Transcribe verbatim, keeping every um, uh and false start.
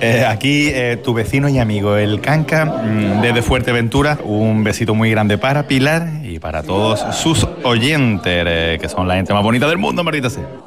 Eh, aquí eh, tu vecino y amigo, el Canca, mmm, desde Fuerteventura. Un besito muy grande para Pilar y para todos sus oyentes, eh, que son la gente más bonita del mundo, maldita sea.